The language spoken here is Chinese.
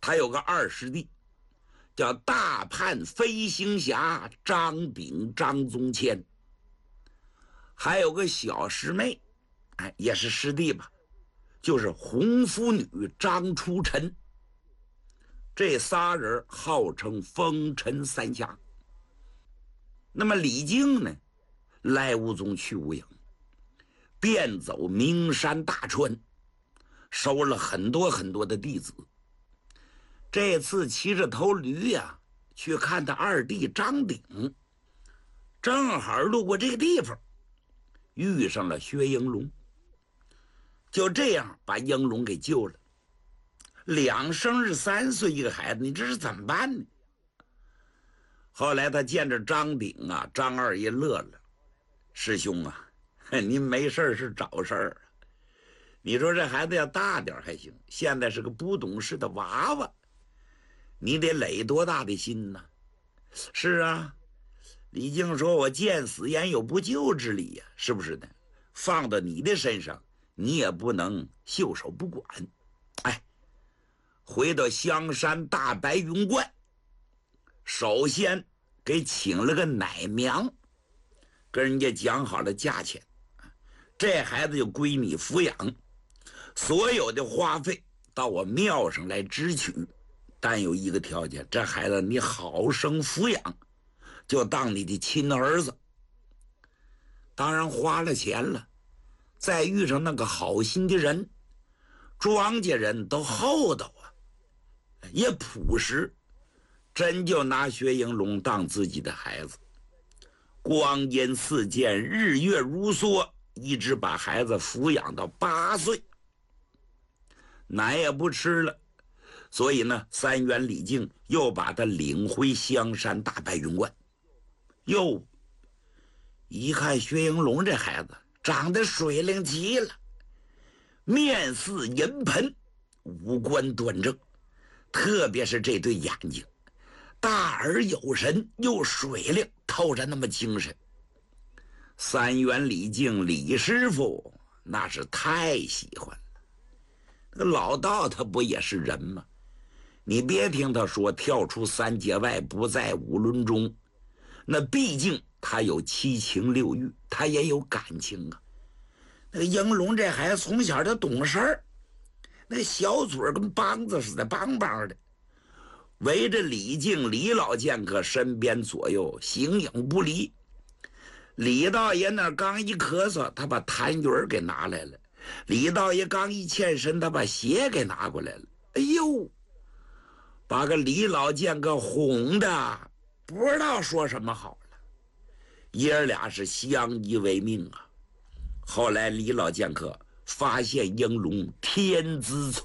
他有个二师弟，叫大叛飞行侠张炳张宗谦，还有个小师妹，也是师弟吧，就是红拂女张初晨。这仨人号称风尘三侠。那么李靖呢，来无踪去无影，遍走名山大川，收了很多很多的弟子。这次骑着头驴呀，去看他二弟张鼎，正好路过这个地方，遇上了薛应龙，就这样把应龙给救了。两生日3岁一个孩子，你这是怎么办呢？后来他见着张鼎啊，张二爷乐了：“师兄啊，您没事是找事儿啊。你说这孩子要大点还行，现在是个不懂事的娃娃，你得垒多大的心呢？”是啊，李靖说：“我见死言有不救之理呀，是不是的？放到你的身上，你也不能袖手不管。”回到香山大白云观，首先给请了个奶娘，跟人家讲好了价钱，这孩子就归你抚养，所有的花费到我庙上来支取，但有一个条件，这孩子你好生抚养，就当你的亲儿子。当然花了钱了，再遇上那个好心的人，庄稼人都厚道啊，也朴实，真就拿薛应龙当自己的孩子。光阴似箭，日月如梭，一直把孩子抚养到8岁，奶也不吃了。所以呢，三元李靖又把他领回香山大白云观。哟，一看薛应龙这孩子长得水灵极了，面似银盆，五官端正，特别是这对眼睛，大而有神，又水灵，透着那么精神。三元李靖李师傅那是太喜欢了。那个老道他不也是人吗？你别听他说跳出3界外，不在5伦中，那毕竟他有7情6欲，他也有感情啊。那个应龙这孩子从小就懂事儿，那个小嘴跟梆子似的，梆梆的，围着李靖李老剑客身边左右形影不离。李道爷那刚一咳嗽，他把痰盂给拿来了；李道爷刚一欠身，他把鞋给拿过来了。哎呦，把个李老剑客哄的不知道说什么好了。爷儿俩是相依为命啊。后来李老剑客发现应龙天资聪